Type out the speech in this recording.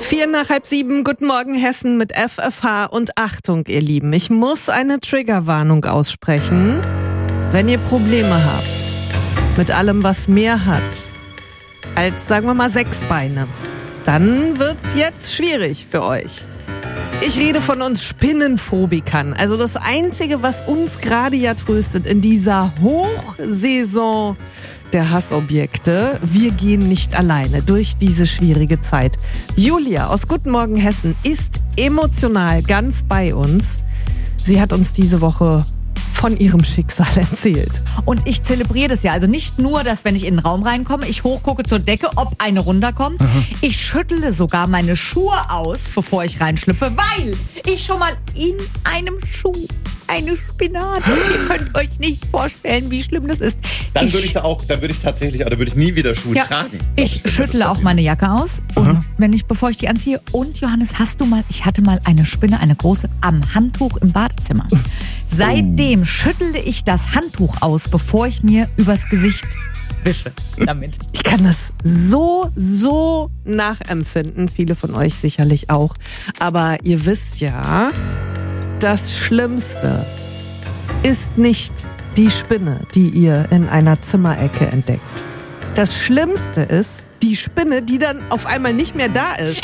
6:04, guten Morgen Hessen mit FFH und Achtung, ihr Lieben, ich muss eine Triggerwarnung aussprechen. Wenn ihr Probleme habt mit allem, was mehr hat als, sagen wir mal, 6 Beine, dann wird's jetzt schwierig für euch. Ich rede von uns Spinnenphobikern. Also das Einzige, was uns gerade ja tröstet in dieser Hochsaison der Hassobjekte. Wir gehen nicht alleine durch diese schwierige Zeit. Julia aus Guten Morgen Hessen ist emotional ganz bei uns. Sie hat uns diese Woche von ihrem Schicksal erzählt. Und ich zelebriere das ja. Also nicht nur, dass wenn ich in den Raum reinkomme, ich hochgucke zur Decke, ob eine runterkommt. Ich schüttle sogar meine Schuhe aus, bevor ich reinschlüpfe, weil ich schon mal in einem Schuh eine Spinne hatte. Ihr könnt euch nicht vorstellen, wie schlimm das ist. Dann würde ich nie wieder Schuhe tragen. Ich schüttle auch meine Jacke aus. Und bevor ich die anziehe. Und Johannes, ich hatte mal eine Spinne, eine große, am Handtuch im Badezimmer. Seitdem schüttle ich das Handtuch aus, bevor ich mir übers Gesicht wische damit. Ich kann das so nachempfinden. Viele von euch sicherlich auch. Aber ihr wisst ja, das Schlimmste ist nicht die Spinne, die ihr in einer Zimmerecke entdeckt. Das Schlimmste ist die Spinne, die dann auf einmal nicht mehr da ist.